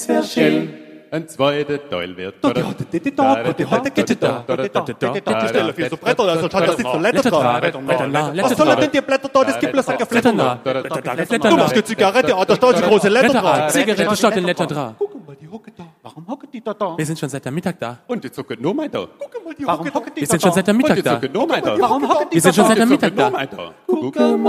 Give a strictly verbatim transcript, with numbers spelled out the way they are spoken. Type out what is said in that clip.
wär schön. Ein zweiter Teil wird. Da, die hatte die da, da, die hatte die da, da, die da, die da, die Stelle für so Bretter, also hat das nicht so Blätter dran. Was soll denn die Blätter da? Das gibt bloß eine Blätter dran. Du machst eine Zigarette, da stehen so große Blätter dran. Zigarette statt den Blätter dran. Guck mal, die hocke da. Warum hocke die da da? Wir sind schon seit der Mittag da. Und die zucken nur mal da. Guck mal, die hocke da. Wir sind schon seit der Und Mittag die da. zucken nur mal da. Warum hocke die Wir sind schon seit der Die Mittag zucken nur da. mal da. Guck mal.